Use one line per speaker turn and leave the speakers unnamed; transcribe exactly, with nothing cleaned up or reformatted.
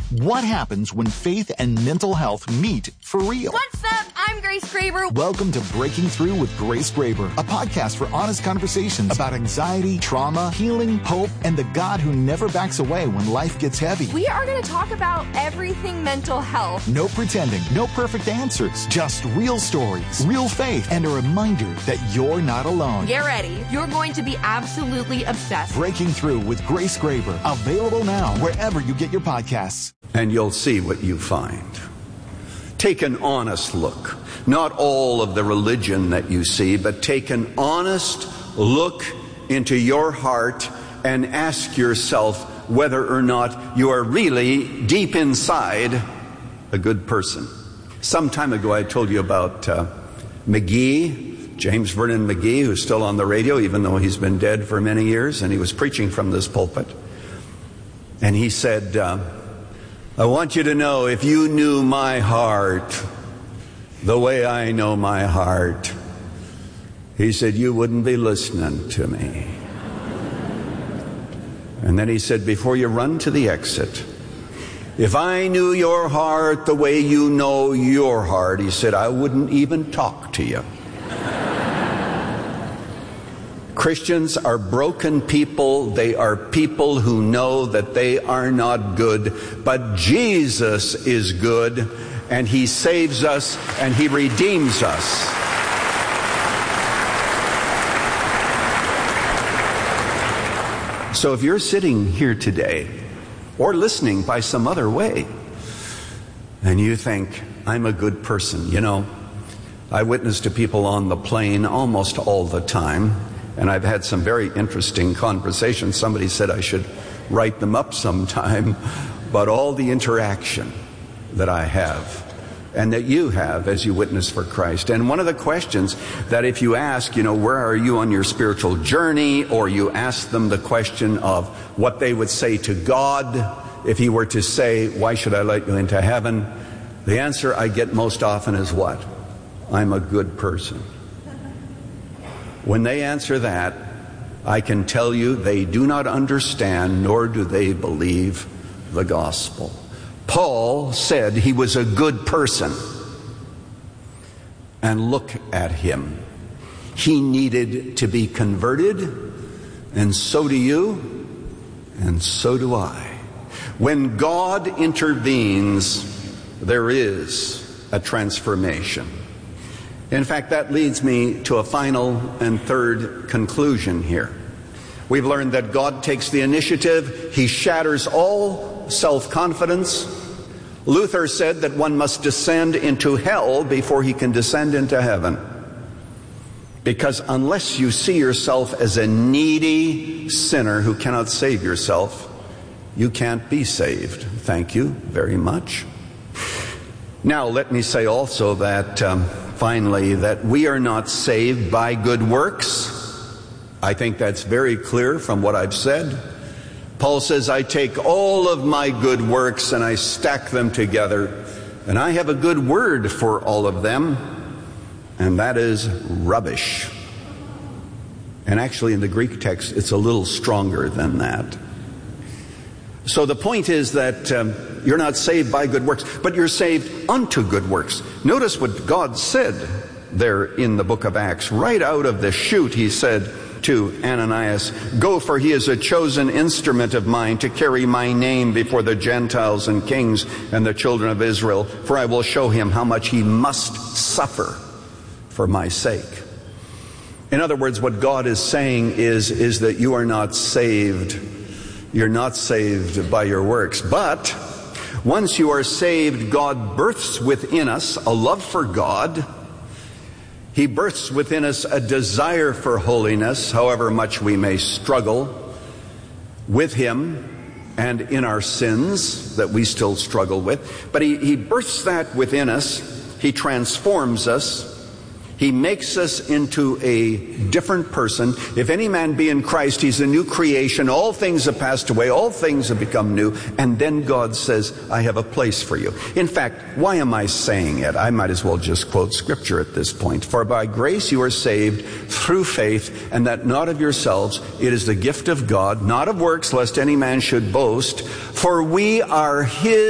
What happens when faith and mental health meet for real?
What's up? I'm Grace Graber.
Welcome to Breaking Through with Grace Graber, a podcast for honest conversations about anxiety, trauma, healing, hope, and the God who never backs away when life gets heavy.
We are going to talk about everything mental health.
No pretending, no perfect answers, just real stories, real faith, and a reminder that you're not alone.
Get ready. You're going to be absolutely obsessed.
Breaking Through with Grace Graber, available now wherever you get your podcasts.
And you'll see what you find. Take an honest look. Not all of the religion that you see, but take an honest look into your heart and ask yourself whether or not you are really deep inside a good person. Some time ago I told you about uh, McGee, James Vernon McGee, who's still on the radio even though he's been dead for many years, and he was preaching from this pulpit. And he said, uh, I want you to know, if you knew my heart the way I know my heart, he said, you wouldn't be listening to me. And then he said, before you run to the exit, if I knew your heart the way you know your heart, he said, I wouldn't even talk to you. Christians are broken people. They are people who know that they are not good, but Jesus is good, and He saves us and He redeems us. So if you're sitting here today or listening by some other way and you think, I'm a good person, you know, I witness to people on the plane almost all the time. And I've had some very interesting conversations. Somebody said I should write them up sometime. But all the interaction that I have and that you have as you witness for Christ. And one of the questions that if you ask, you know, where are you on your spiritual journey? Or you ask them the question of what they would say to God if He were to say, why should I let you into heaven? The answer I get most often is what? I'm a good person. When they answer that, I can tell you they do not understand, nor do they believe the gospel. Paul said he was a good person. And look at him. He needed to be converted, and so do you, and so do I. When God intervenes, there is a transformation. In fact, that leads me to a final and third conclusion here. We've learned that God takes the initiative. He shatters all self-confidence. Luther said that one must descend into hell before he can descend into heaven. Because unless you see yourself as a needy sinner who cannot save yourself, you can't be saved. Thank you very much. Now, let me say also that... Um, Finally, that we are not saved by good works. I think that's very clear from what I've said. Paul says, I take all of my good works and I stack them together, and I have a good word for all of them, and that is rubbish. And actually in the Greek text, it's a little stronger than that. So the point is that um, you're not saved by good works, but you're saved unto good works. Notice what God said there in the book of Acts. Right out of the chute, He said to Ananias, go, for he is a chosen instrument of mine to carry my name before the Gentiles and kings and the children of Israel, for I will show him how much he must suffer for my sake. In other words, what God is saying is, is that you are not saved You're not saved by your works. But once you are saved, God births within us a love for God. He births within us a desire for holiness, however much we may struggle with Him and in our sins that we still struggle with. But He, he births that within us. He transforms us. He makes us into a different person. If any man be in Christ, he's a new creation. All things have passed away. All things have become new. And then God says, I have a place for you. In fact, why am I saying it? I might as well just quote Scripture at this point. For by grace you are saved through faith, and that not of yourselves. It is the gift of God, not of works, lest any man should boast. For we are His